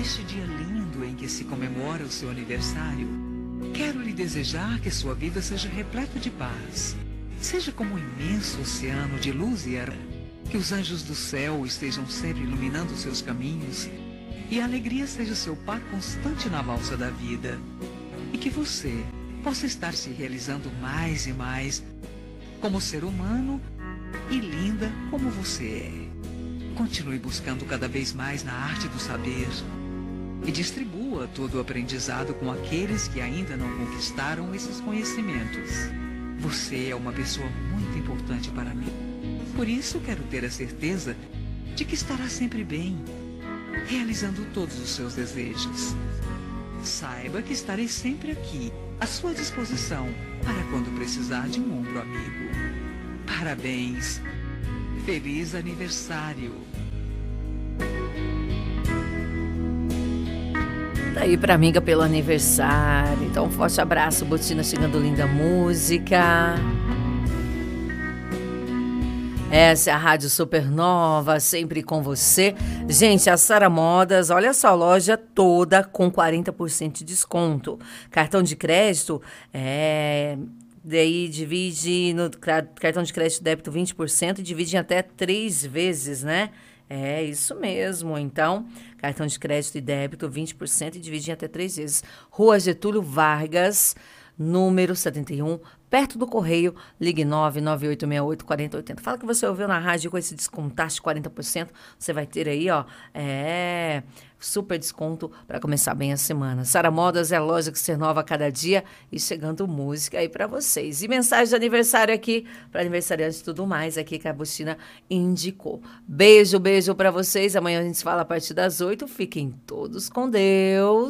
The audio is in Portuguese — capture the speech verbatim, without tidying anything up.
neste dia lindo em que se comemora o seu aniversário, quero lhe desejar que sua vida seja repleta de paz. Seja como um imenso oceano de luz e harmonia, que os anjos do céu estejam sempre iluminando seus caminhos e a alegria seja seu par constante na valsa da vida. E que você possa estar se realizando mais e mais como ser humano e linda como você é. Continue buscando cada vez mais na arte do saber e distribua todo o aprendizado com aqueles que ainda não conquistaram esses conhecimentos. Você é uma pessoa muito importante para mim. Por isso quero ter a certeza de que estará sempre bem, realizando todos os seus desejos. Saiba que estarei sempre aqui, à sua disposição, para quando precisar de um ombro amigo. Parabéns! Feliz aniversário! Tá aí pra amiga pelo aniversário. Então, um forte abraço, Botina chegando, linda música. Essa é a Rádio Supernova, sempre com você. Gente, a Sara Modas, olha só, loja toda com quarenta por cento de desconto. Cartão de crédito, é... daí divide no cartão de crédito débito vinte por cento e divide em até três vezes, né? É isso mesmo. Então, cartão de crédito e débito vinte por cento e divide em até três vezes. Rua Getúlio Vargas, número setenta e um, perto do Correio. Ligue nove nove oito seis oito quatro zero oito zero. Fala que você ouviu na rádio com esse descontaste de quarenta por cento. Você vai ter aí, ó, é, super desconto para começar bem a semana. Sara Modas é a loja que se renova a cada dia e chegando música aí para vocês. E mensagem de aniversário aqui, para aniversariantes e tudo mais, aqui que a Bustina indicou. Beijo, beijo para vocês. Amanhã a gente se fala a partir das oito. Fiquem todos com Deus.